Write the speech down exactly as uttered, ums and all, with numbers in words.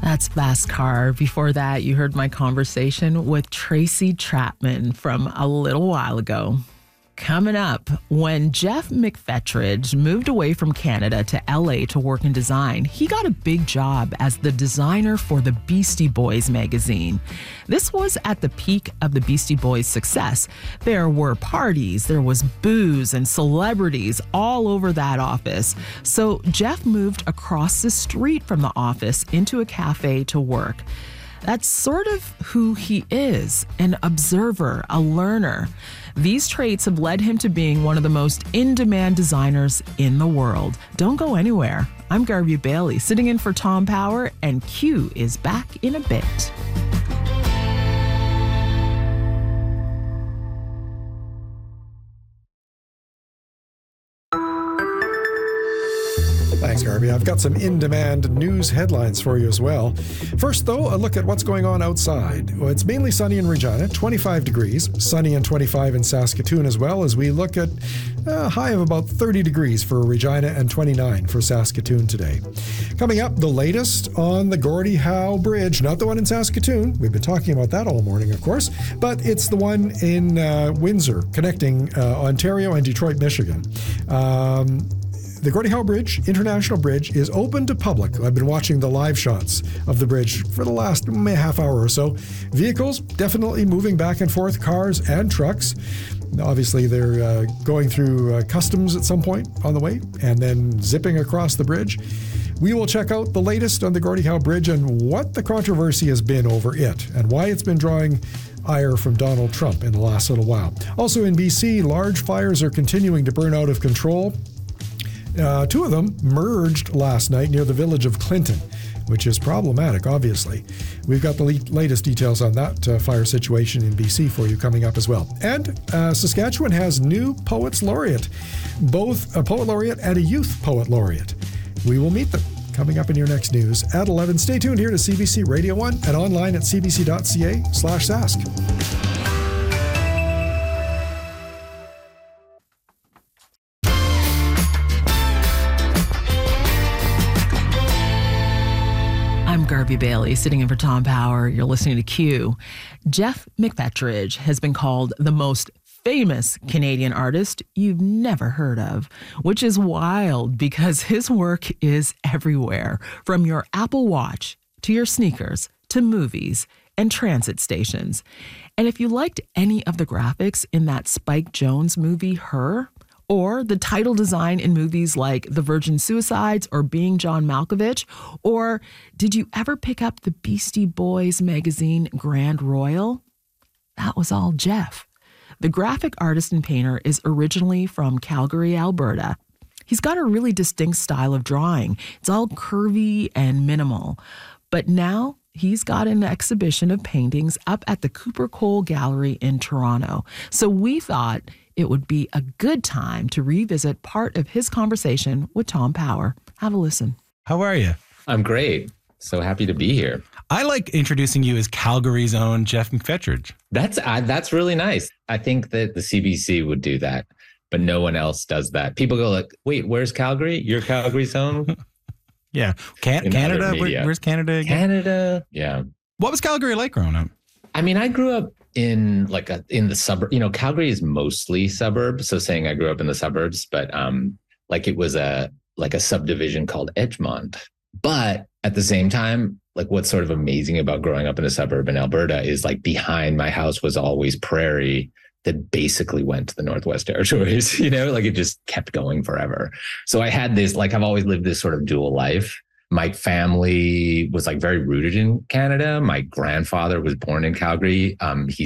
That's Fast Car. Before that, you heard my conversation with Tracy Chapman from a little while ago. Coming up, when Jeff McFetridge moved away from Canada to L A to work in design, he got a big job as the designer for the Beastie Boys magazine. This was at the peak of the Beastie Boys' success. There were parties, there was booze and celebrities all over that office. So Jeff moved across the street from the office into a cafe to work. That's sort of who he is, an observer, a learner. These traits have led him to being one of the most in-demand designers in the world. Don't go anywhere. I'm Garvey Bailey, sitting in for Tom Power, and Q is back in a bit. Thanks, Garvey. I've got some in-demand news headlines for you as well. First, though, a look at what's going on outside. Well, it's mainly sunny in Regina, twenty-five degrees, sunny and twenty-five in Saskatoon as well, as we look at a high of about thirty degrees for Regina and twenty-nine for Saskatoon today. Coming up, the latest on the Gordie Howe Bridge, not the one in Saskatoon. We've been talking about that all morning, of course, but it's the one in uh, Windsor, connecting uh, Ontario and Detroit, Michigan. Um, The Gordie Howe Bridge, International Bridge, is open to public. I've been watching the live shots of the bridge for the last mm, half hour or so. Vehicles definitely moving back and forth, cars and trucks. Obviously, they're uh, going through uh, customs at some point on the way and then zipping across the bridge. We will check out the latest on the Gordie Howe Bridge and what the controversy has been over it and why it's been drawing ire from Donald Trump in the last little while. Also in B C, large fires are continuing to burn out of control. Uh, two of them merged last night near the village of Clinton, which is problematic, obviously. We've got the le- latest details on that uh, fire situation in B C for you coming up as well. And uh, Saskatchewan has new Poets Laureate, both a Poet Laureate and a Youth Poet Laureate. We will meet them coming up in your next news at eleven. Stay tuned here to C B C Radio one and online at cbc.ca slash sask. Garvey Bailey, sitting in for Tom Power. You're listening to Q. Jeff McFetridge has been called the most famous Canadian artist you've never heard of, which is wild because his work is everywhere, from your Apple Watch to your sneakers to movies and transit stations. And if you liked any of the graphics in that Spike Jonze movie, Her, or the title design in movies like The Virgin Suicides or Being John Malkovich, or did you ever pick up the Beastie Boys magazine Grand Royal? That was all Jeff. The graphic artist and painter is originally from Calgary, Alberta. He's got a really distinct style of drawing. It's all curvy and minimal. But now he's got an exhibition of paintings up at the Cooper Cole Gallery in Toronto. So we thought it would be a good time to revisit part of his conversation with Tom Power. Have a listen. How are you? I'm great. So happy to be here. I like introducing you as Calgary's own Jeff McFetridge. That's uh, that's really nice. I think that the C B C would do that, but no one else does that. People go like, wait, where's Calgary? You're Calgary's own? Yeah. Can- Canada? Where, where's Canada again? Canada. Yeah. What was Calgary like growing up? I mean, I grew up in like a, in the suburb, you know, Calgary is mostly suburbs. So saying I grew up in the suburbs, but um, like it was a, like a subdivision called Edgemont. But at the same time, like what's sort of amazing about growing up in a suburb in Alberta is like behind my house was always prairie that basically went to the Northwest Territories, you know, like it just kept going forever. So I had this, like I've always lived this sort of dual life. My family was like very rooted in Canada. My grandfather was born in Calgary. Um, he